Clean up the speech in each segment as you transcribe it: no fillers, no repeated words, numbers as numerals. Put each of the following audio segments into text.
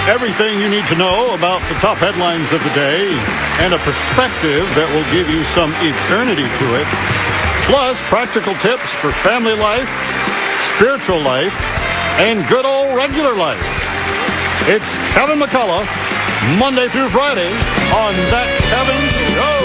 Everything you need to know about the top headlines of the day and a perspective that will give you some eternity to it. Plus, practical tips for family life, spiritual life, and good old regular life. It's Kevin McCullough, Monday through Friday on That Kevin Show.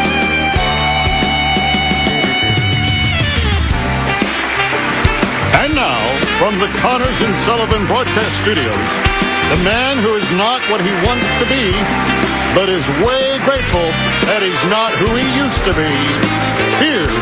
And now, from the Connors and Sullivan Broadcast Studios, the man who is not what he wants to be, but is way grateful that he's not who he used to be. Here's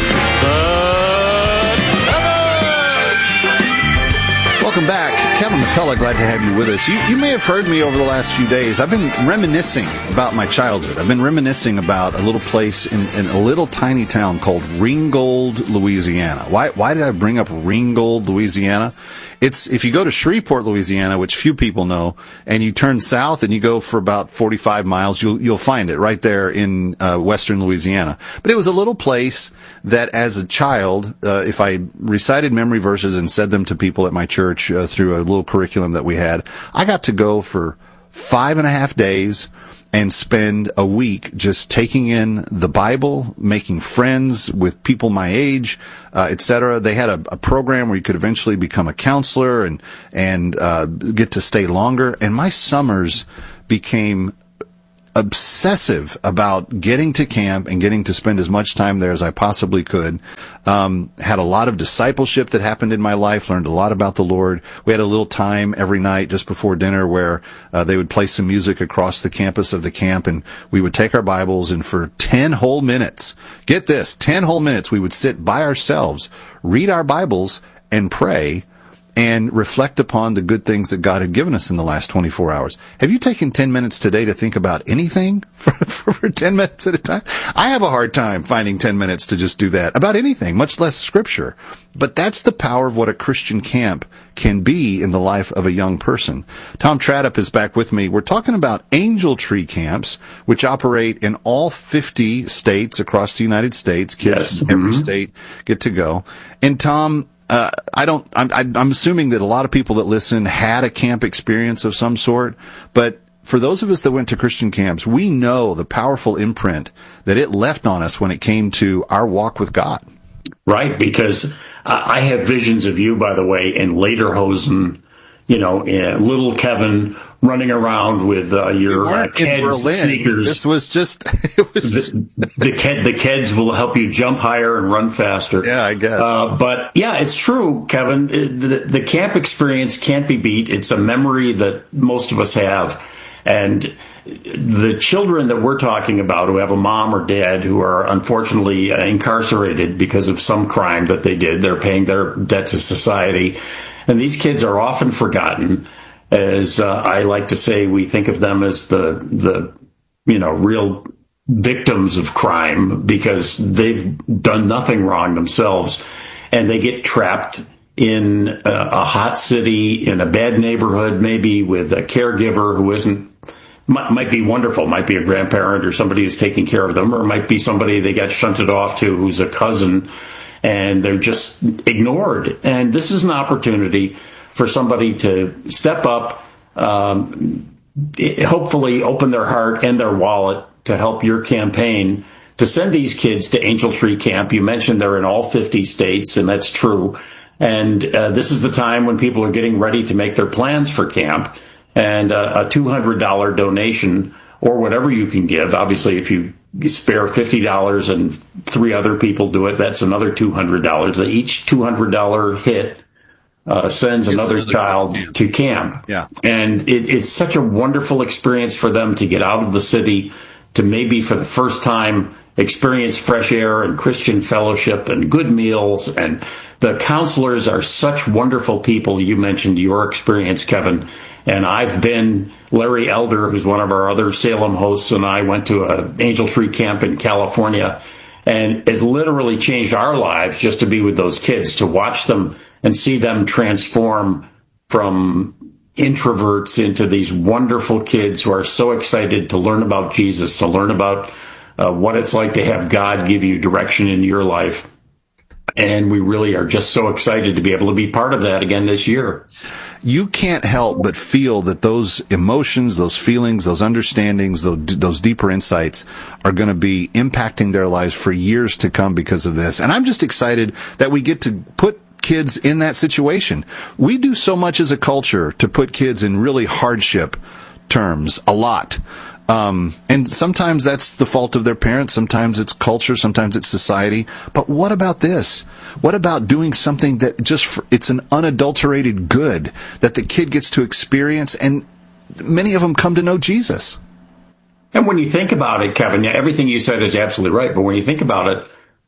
Kevin! Welcome back. Kevin McCullough, glad to have you with us. You may have heard me over the last few days. I've been reminiscing about my childhood. I've been reminiscing about a little place in a little tiny town called Ringgold, Louisiana. Why did I bring up Ringgold, Louisiana? It's, if you go to Shreveport, Louisiana, which few people know, and you turn south and you go for about 45 miles, you'll find it right there in western Louisiana. But it was a little place that as a child, if I recited memory verses and said them to people at my church through a little curriculum that we had, I got to go for 5.5 days and spend a week just taking in the Bible, making friends with people my age, etc. They had a program where you could eventually become a counselor and get to stay longer. And my summers became obsessive about getting to camp and getting to spend as much time there as I possibly could. Had a lot of discipleship that happened in my life, learned a lot about the Lord. We had a little time every night just before dinner where they would play some music across the campus of the camp, and we would take our Bibles, and for 10 whole minutes, get this, 10 whole minutes, we would sit by ourselves, read our Bibles, and pray, and reflect upon the good things that God had given us in the last 24 hours. Have you taken 10 minutes today to think about anything for 10 minutes at a time? I have a hard time finding 10 minutes to just do that about anything, much less Scripture. But that's the power of what a Christian camp can be in the life of a young person. Tom Tradup is back with me. We're talking about Angel Tree camps, which operate in all 50 states across the United States. Kids in every state get to go. And Tom, I'm assuming that a lot of people that listen had a camp experience of some sort, but for those of us that went to Christian camps, we know the powerful imprint that it left on us when it came to our walk with God. Right, because I have visions of you, by the way, in Lederhosen, little Kevin running around with your Keds sneakers. This was just, the Keds will help you jump higher and run faster. Yeah, I guess. But yeah, it's true, Kevin. The camp experience can't be beat. It's a memory that most of us have. And the children that we're talking about who have a mom or dad who are unfortunately incarcerated because of some crime that they did, they're paying their debt to society. And these kids are often forgotten. As I like to say, we think of them as the real victims of crime because they've done nothing wrong themselves, and they get trapped in a hot city, in a bad neighborhood, maybe with a caregiver who might be wonderful, might be a grandparent or somebody who's taking care of them, or might be somebody they got shunted off to who's a cousin, and they're just ignored. And this is an opportunity for somebody to step up, hopefully open their heart and their wallet to help your campaign to send these kids to Angel Tree Camp. You mentioned they're in all 50 states, and that's true. And this is the time when people are getting ready to make their plans for camp. And a $200 donation, or whatever you can give, obviously if you spare $50 and 3 other people do it, that's another $200. Each $200 hit sends another child to camp. Yeah. And it's such a wonderful experience for them to get out of the city, to maybe for the first time experience fresh air and Christian fellowship and good meals. And the counselors are such wonderful people. You mentioned your experience, Kevin. And Larry Elder, who's one of our other Salem hosts, and I went to an Angel Tree camp in California. And it literally changed our lives just to be with those kids, to watch them and see them transform from introverts into these wonderful kids who are so excited to learn about Jesus, to learn about what it's like to have God give you direction in your life. And we really are just so excited to be able to be part of that again this year. you can't help but feel that those emotions, those feelings, those understandings, those deeper insights are going to be impacting their lives for years to come because of this. And I'm just excited that we get to put kids in that situation. We do so much as a culture to put kids in really hardship terms, a lot. And sometimes that's the fault of their parents. Sometimes it's culture. Sometimes it's society. But what about this? What about doing something that it's an unadulterated good that the kid gets to experience, and many of them come to know Jesus? And when you think about it, Kevin, everything you said is absolutely right. But when you think about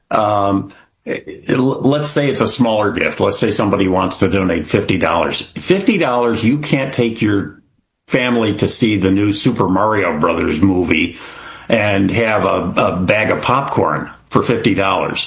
it, let's say it's a smaller gift. Let's say somebody wants to donate $50. $50, you can't take your family to see the new Super Mario Brothers movie and have a bag of popcorn for $50.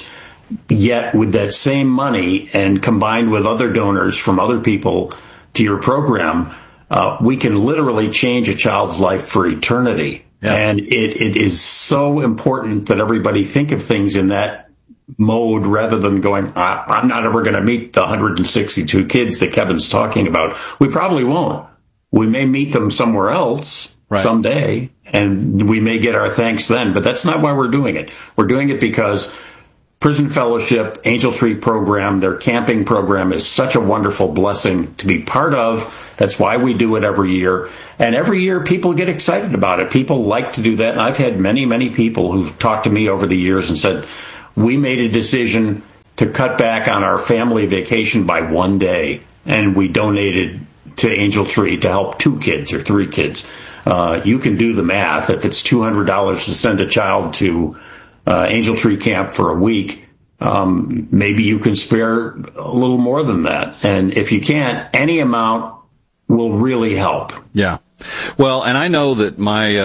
Yet with that same money, and combined with other donors from other people to your program, we can literally change a child's life for eternity. Yeah. And it is so important that everybody think of things in that mode rather than going, I'm not ever going to meet the 162 kids that Kevin's talking about. We probably won't. We may meet them somewhere else someday, and we may get our thanks then, but that's not why we're doing it. We're doing it because Prison Fellowship, Angel Tree program, their camping program is such a wonderful blessing to be part of. That's why we do it every year. And every year people get excited about it. People like to do that. And I've had many, many people who've talked to me over the years and said, we made a decision to cut back on our family vacation by one day, and we donated to Angel Tree to help 2 kids or 3 kids. You can do the math. If it's $200 to send a child to Angel Tree Camp for a week, maybe you can spare a little more than that. And if you can't, any amount will really help. Yeah. Well, and I know that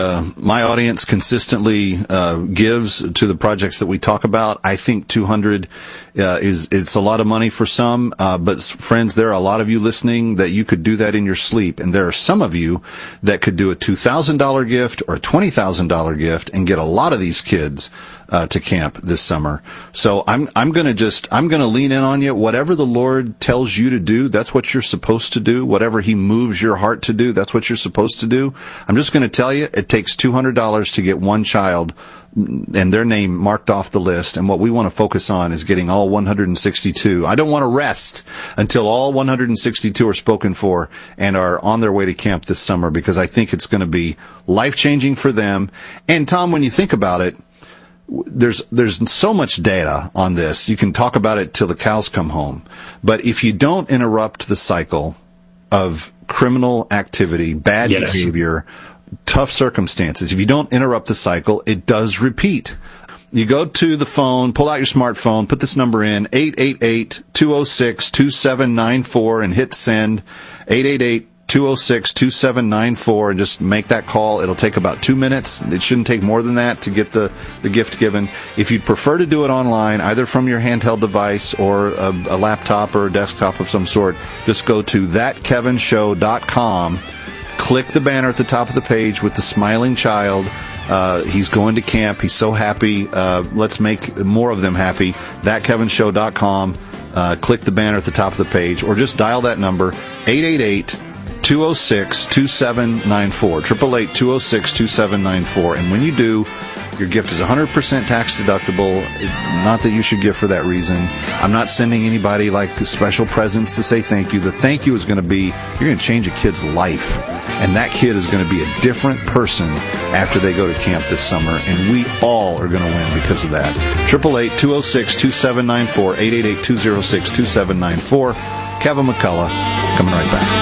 my audience consistently gives to the projects that we talk about. I think 200 it's a lot of money for some, but friends, there are a lot of you listening that you could do that in your sleep, and there are some of you that could do a $2,000 gift or a $20,000 gift and get a lot of these kids to camp this summer. So I'm going to lean in on you. Whatever the Lord tells you to do, that's what you're supposed to do. Whatever He moves your heart to do, that's what you're supposed to do. I'm just going to tell you, it takes $200 to get one child and their name marked off the list. And what we want to focus on is getting all 162. I don't want to rest until all 162 are spoken for and are on their way to camp this summer, because I think it's going to be life-changing for them. And Tom, when you think about it, there's so much data on this. You can talk about it till the cows come home. But if you don't interrupt the cycle of criminal activity, bad behavior, tough circumstances, if you don't interrupt the cycle, it does repeat. You go to the phone, pull out your smartphone, put this number in, 888-206-2794, and hit send, 888-206-2794, and just make that call. It'll take about 2 minutes. It shouldn't take more than that to get the gift given. If you'd prefer to do it online, either from your handheld device or a laptop or a desktop of some sort, just go to thatkevinshow.com. Click the banner at the top of the page with the smiling child. He's going to camp. He's so happy. Let's make more of them happy. Thatkevinshow.com. Click the banner at the top of the page, or just dial that number, 888-206-2794, 888-206-2794. And when you do, your gift is 100% tax deductible. Not that you should give for that reason. I'm not sending anybody like special presents to say thank you. The thank you is going to be, you're going to change a kid's life. And that kid is going to be a different person after they go to camp this summer. And we all are going to win because of that. 888-206-2794, 888-206-2794. Kevin McCullough, coming right back.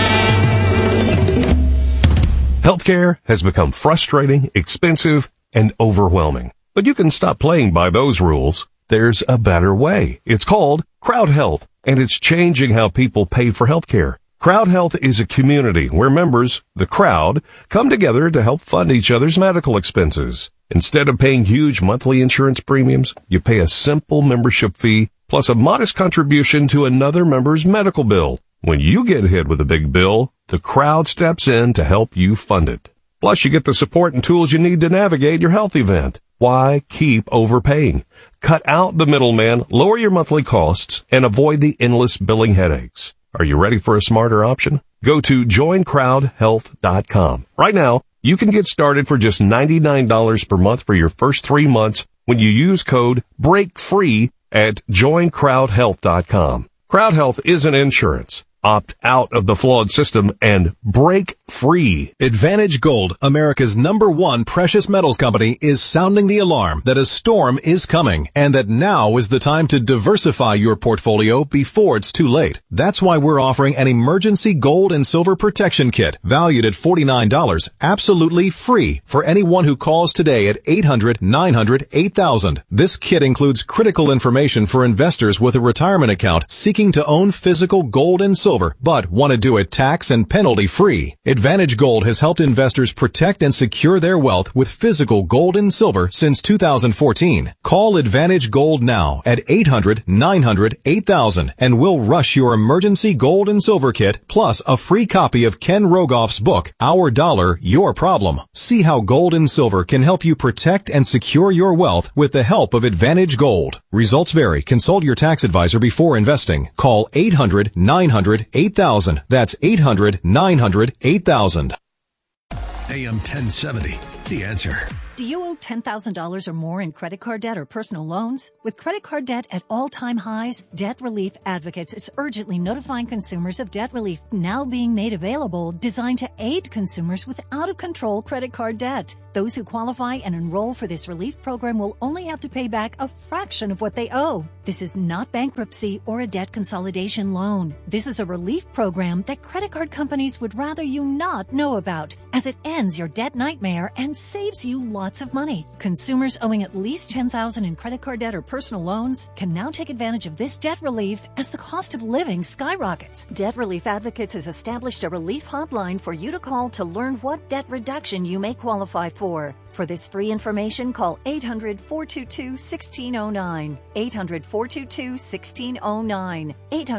Healthcare has become frustrating, expensive, and overwhelming. But you can stop playing by those rules. There's a better way. It's called Crowd Health, and it's changing how people pay for healthcare. Crowd Health is a community where members, the crowd, come together to help fund each other's medical expenses. Instead of paying huge monthly insurance premiums, you pay a simple membership fee plus a modest contribution to another member's medical bill. When you get hit with a big bill, the crowd steps in to help you fund it. Plus, you get the support and tools you need to navigate your health event. Why keep overpaying? Cut out the middleman, lower your monthly costs, and avoid the endless billing headaches. Are you ready for a smarter option? Go to joincrowdhealth.com. Right now, you can get started for just $99 per month for your first 3 months when you use code BREAKFREE at joincrowdhealth.com. Crowd Health isn't insurance. Opt out of the flawed system and break free. Advantage Gold, America's #1 precious metals company, is sounding the alarm that a storm is coming and that now is the time to diversify your portfolio before it's too late. That's why we're offering an emergency gold and silver protection kit valued at $49, absolutely free for anyone who calls today at 800-900-8000. This kit includes critical information for investors with a retirement account seeking to own physical gold and silver, but want to do it tax and penalty free. Advantage Gold has helped investors protect and secure their wealth with physical gold and silver since 2014. Call Advantage Gold now at 800-900-8000 and we'll rush your emergency gold and silver kit plus a free copy of Ken Rogoff's book, Our Dollar, Your Problem. See how gold and silver can help you protect and secure your wealth with the help of Advantage Gold. Results vary. Consult your tax advisor before investing. Call 800-900-8000. That's 800-900-8000. AM 1070, The Answer. Do you owe $10,000 or more in credit card debt or personal loans? With credit card debt at all-time highs, Debt Relief Advocates is urgently notifying consumers of debt relief now being made available, designed to aid consumers with out-of-control credit card debt. Those who qualify and enroll for this relief program will only have to pay back a fraction of what they owe. This is not bankruptcy or a debt consolidation loan. This is a relief program that credit card companies would rather you not know about, as it ends your debt nightmare and saves you lots of money. Consumers owing at least $10,000 in credit card debt or personal loans can now take advantage of this debt relief as the cost of living skyrockets. Debt Relief Advocates has established a relief hotline for you to call to learn what debt reduction you may qualify for. For this free information, call 800-422-1609, 800-422-1609,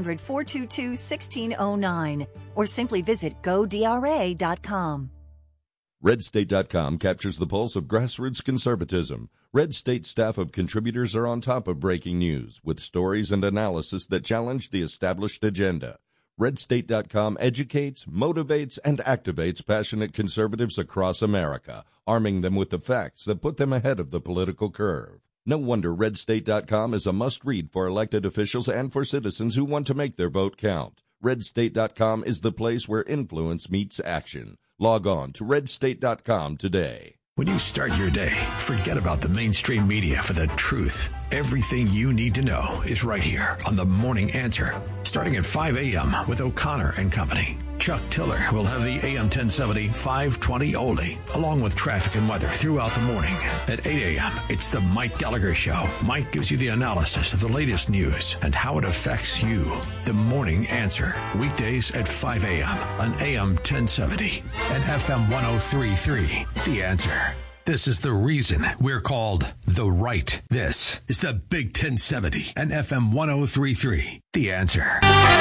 800-422-1609, or simply visit godra.com. RedState.com captures the pulse of grassroots conservatism. Red State staff of contributors are on top of breaking news with stories and analysis that challenge the established agenda. RedState.com educates, motivates, and activates passionate conservatives across America, arming them with the facts that put them ahead of the political curve. No wonder RedState.com is a must-read for elected officials and for citizens who want to make their vote count. RedState.com is the place where influence meets action. Log on to RedState.com today. When you start your day, forget about the mainstream media for the truth. Everything you need to know is right here on The Morning Answer, starting at 5 a.m. with O'Connor and Company. Chuck Tiller will have the AM 1070 520 oldie, along with traffic and weather throughout the morning. At 8 a.m., it's the Mike Gallagher Show. Mike gives you the analysis of the latest news and how it affects you. The Morning Answer, weekdays at 5 a.m. on AM 1070 and FM 103.3. The Answer. This is the reason we're called The Right. This is the Big 1070 and FM 103.3. The Answer.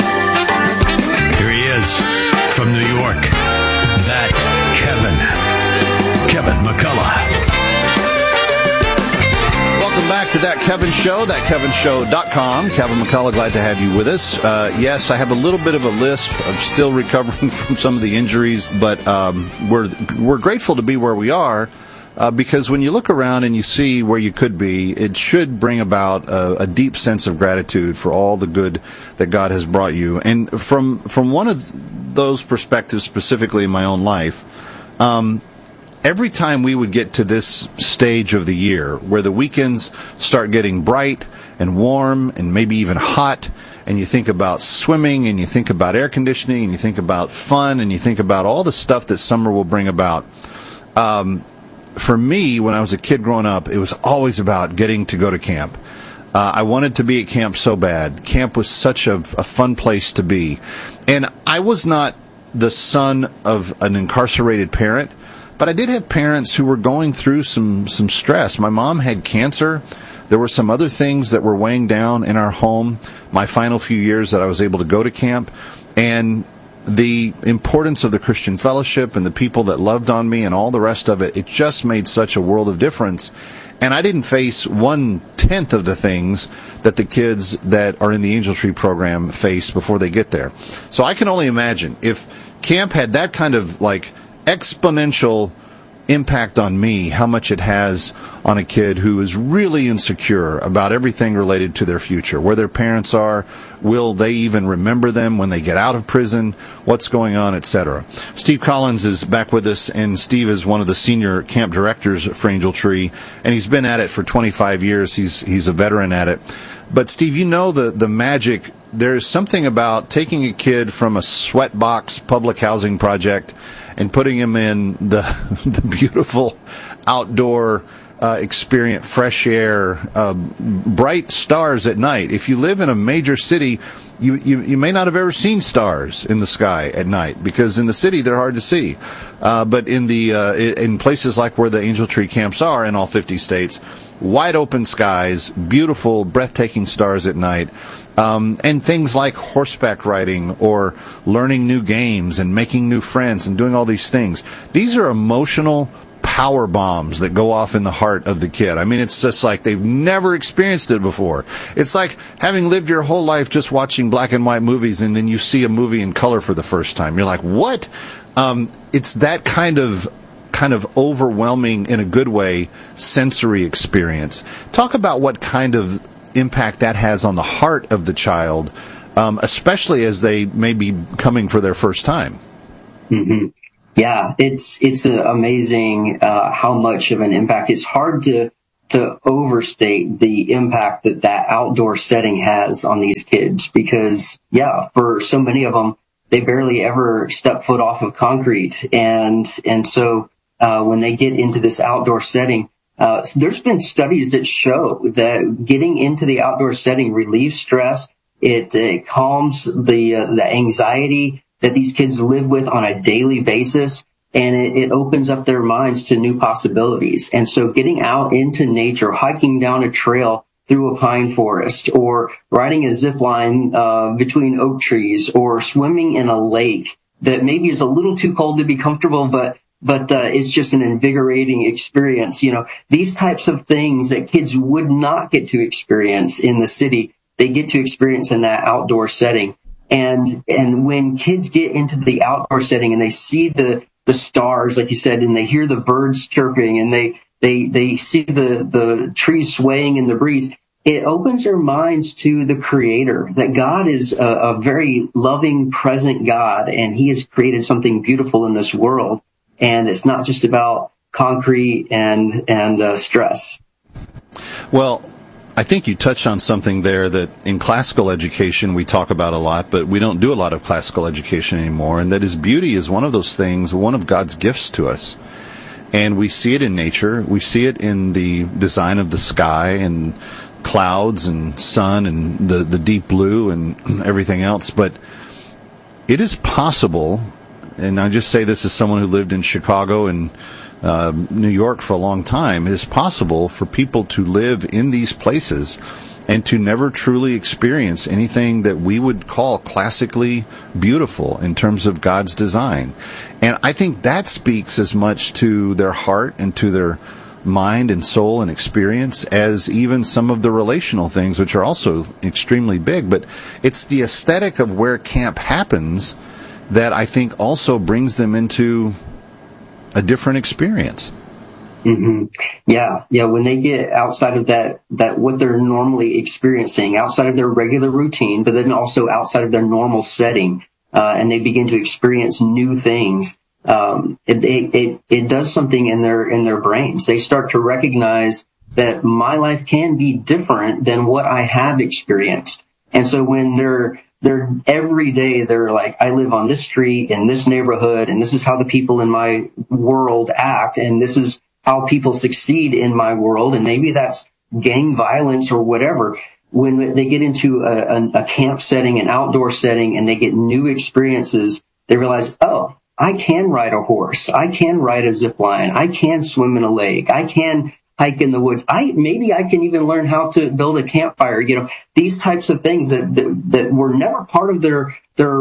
Here he is from New York. That Kevin McCullough. Welcome back to That Kevin Show, thatkevinshow.com. Kevin McCullough, glad to have you with us. Yes, I have a little bit of a lisp. I'm still recovering from some of the injuries, but we're grateful to be where we are. Because when you look around and you see where you could be, it should bring about a deep sense of gratitude for all the good that God has brought you. And from one of those perspectives, specifically in my own life, every time we would get to this stage of the year where the weekends start getting bright and warm and maybe even hot, and you think about swimming and you think about air conditioning and you think about fun and you think about all the stuff that summer will bring about, for me, when I was a kid growing up, it was always about getting to go to camp. I wanted to be at camp so bad. Camp was such a fun place to be. And I was not the son of an incarcerated parent, but I did have parents who were going through some stress. My mom had cancer. There were some other things that were weighing down in our home my final few years that I was able to go to camp. And the importance of the Christian fellowship and the people that loved on me and all the rest of it, it just made such a world of difference. And I didn't face 1/10 of the things that the kids that are in the Angel Tree program face before they get there. So I can only imagine if camp had that kind of like exponential impact on me, how much it has on a kid who is really insecure about everything related to their future, where their parents are, will they even remember them when they get out of prison, what's going on, etc. Steve Collins is back with us, and Steve is one of the senior camp directors for Angel Tree, and he's been at it for 25 years. He's a veteran at it. But Steve, you know the magic. There's something about taking a kid from a sweatbox public housing project and putting him in the beautiful outdoor experience, fresh air, bright stars at night. If you live in a major city, you may not have ever seen stars in the sky at night, because in the city they're hard to see. But in places like where the Angel Tree camps are in all 50 states, wide open skies, beautiful, breathtaking stars at night. And things like horseback riding or learning new games and making new friends and doing all these things. These are emotional power bombs that go off in the heart of the kid. I mean, it's just like they've never experienced it before. It's like having lived your whole life just watching black and white movies, and then you see a movie in color for the first time. You're like, what? It's that kind of overwhelming, in a good way, sensory experience. Talk about what kind of impact that has on the heart of the child, especially as they may be coming for their first time. Mm-hmm. Yeah, it's amazing how much of an impact. It's hard to overstate the impact that outdoor setting has on these kids, because, yeah, for so many of them, they barely ever step foot off of concrete. And so when they get into this outdoor setting, there's been studies that show that getting into the outdoor setting relieves stress. It calms the anxiety that these kids live with on a daily basis, and it opens up their minds to new possibilities. And so getting out into nature, hiking down a trail through a pine forest, or riding a zip line between oak trees, or swimming in a lake that maybe is a little too cold to be comfortable, but it's just an invigorating experience. You know, these types of things that kids would not get to experience in the city, they get to experience in that outdoor setting. And when kids get into the outdoor setting and they see the stars, like you said, and they hear the birds chirping, and they see the trees swaying in the breeze, it opens their minds to the Creator, that God is a very loving, present God, and He has created something beautiful in this world. And it's not just about concrete and stress. Well, I think you touched on something there that in classical education we talk about a lot, but we don't do a lot of classical education anymore, and that is beauty is one of those things, one of God's gifts to us. And we see it in nature. We see it in the design of the sky and clouds and sun and the deep blue and everything else. But it is possible, and I just say this as someone who lived in Chicago and New York for a long time, it is possible for people to live in these places and to never truly experience anything that we would call classically beautiful in terms of God's design. And I think that speaks as much to their heart and to their mind and soul and experience as even some of the relational things, which are also extremely big. But it's the aesthetic of where camp happens that I think also brings them into a different experience. Mm-hmm. Yeah. When they get outside of that what they're normally experiencing, outside of their regular routine, but then also outside of their normal setting, and they begin to experience new things, it does something in their brains. They start to recognize that my life can be different than what I have experienced. And so when they're every day, they're like, I live on this street in this neighborhood, and this is how the people in my world act, and this is how people succeed in my world, and maybe that's gang violence or whatever. When they get into a camp setting, an outdoor setting, and they get new experiences, they realize, oh, I can ride a horse, I can ride a zip line, I can swim in a lake, I can hike in the woods. Maybe I can even learn how to build a campfire. You know, these types of things that were never part of their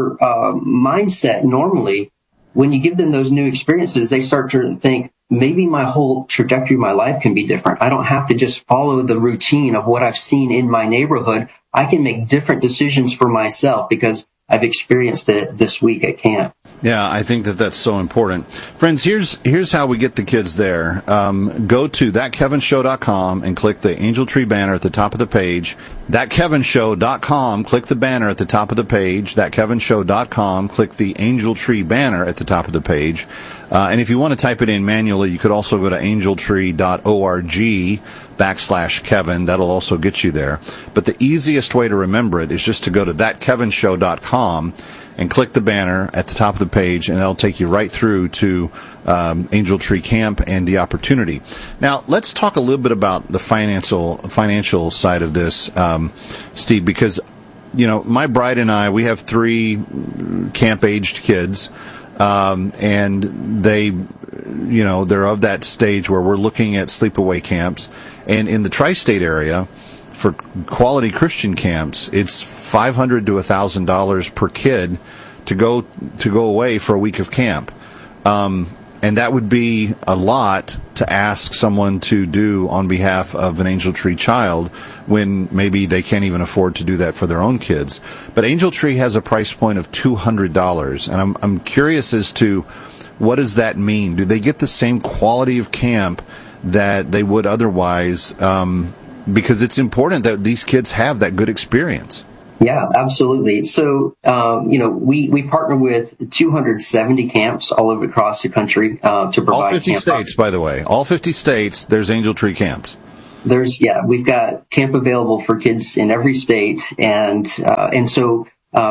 mindset normally. When you give them those new experiences, they start to think, maybe my whole trajectory of my life can be different. I don't have to just follow the routine of what I've seen in my neighborhood. I can make different decisions for myself because I've experienced it this week at camp. Yeah, I think that's so important. Friends, here's how we get the kids there. Go to thatkevinshow.com and click the Angel Tree banner at the top of the page. Thatkevinshow.com, click the banner at the top of the page. Thatkevinshow.com, click the Angel Tree banner at the top of the page. And if you want to type it in manually, you could also go to angeltree.org/Kevin. That'll also get you there. But the easiest way to remember it is just to go to thatkevinshow.com and click the banner at the top of the page, and that'll take you right through to Angel Tree Camp and the opportunity. Now, let's talk a little bit about the financial side of this, Steve, because, my bride and I, we have 3 camp-aged kids, and they, they're of that stage where we're looking at sleepaway camps. And in the tri-state area, for quality Christian camps, it's $500 to $1,000 per kid to go away for a week of camp. And that would be a lot to ask someone to do on behalf of an Angel Tree child when maybe they can't even afford to do that for their own kids. But Angel Tree has a price point of $200, and I'm curious as to what does that mean? Do they get the same quality of camp that they would otherwise? Because it's important that these kids have that good experience. Yeah, absolutely. So, we partner with 270 camps all over across the country to provide all 50 states, by the way. All 50 states, there's Angel Tree camps. We've got camp available for kids in every state, and so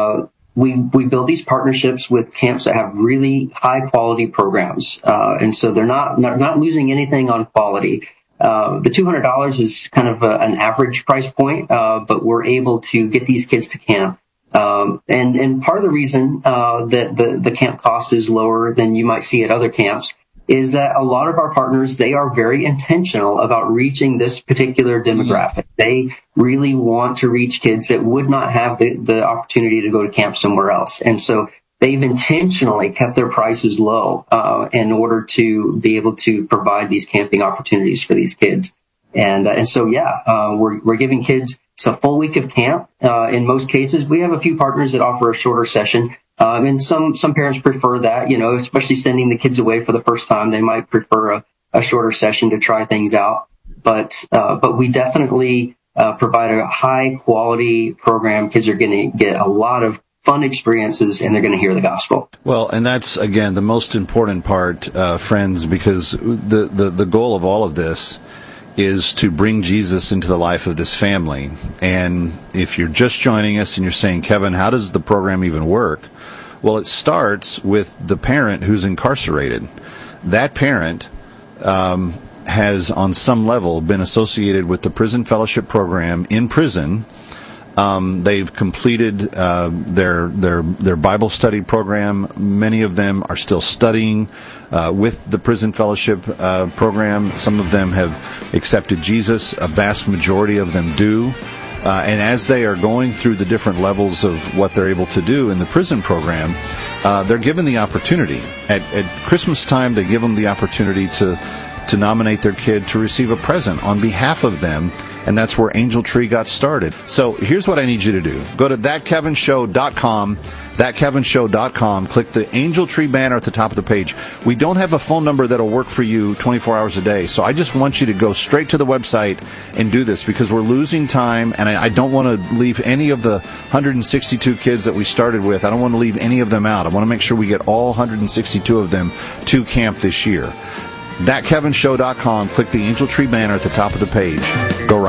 we build these partnerships with camps that have really high quality programs, and so they're not losing anything on quality. The $200 is kind of an average price point, but we're able to get these kids to camp. And part of the reason that the camp cost is lower than you might see at other camps is that a lot of our partners, they are very intentional about reaching this particular demographic. They really want to reach kids that would not have the opportunity to go to camp somewhere else. And so they've intentionally kept their prices low in order to be able to provide these camping opportunities for these kids. And so we're giving kids a full week of camp. In most cases, we have a few partners that offer a shorter session. And some parents prefer that, especially sending the kids away for the first time. They might prefer a shorter session to try things out. But we definitely provide a high quality program. Kids are going to get a lot of fun experiences, and they're going to hear the gospel. Well, and that's, again, the most important part, friends, because the goal of all of this is to bring Jesus into the life of this family. And if you're just joining us and you're saying, Kevin, how does the program even work? Well, it starts with the parent who's incarcerated. That parent has, on some level, been associated with the Prison Fellowship Program in prison. They've completed their Bible study program. Many of them are still studying with the Prison Fellowship program. Some of them have accepted Jesus. A vast majority of them do. And as they are going through the different levels of what they're able to do in the prison program, they're given the opportunity. At Christmas time, they give them the opportunity to nominate their kid to receive a present on behalf of them. And that's where Angel Tree got started. So here's what I need you to do. Go to thatkevinshow.com, thatkevinshow.com, click the Angel Tree banner at the top of the page. We don't have a phone number that'll work for you 24 hours a day, so I just want you to go straight to the website and do this because we're losing time, and I don't want to leave any of the 162 kids that we started with. I don't want to leave any of them out. I want to make sure we get all 162 of them to camp this year. Thatkevinshow.com, click the Angel Tree banner at the top of the page. Go right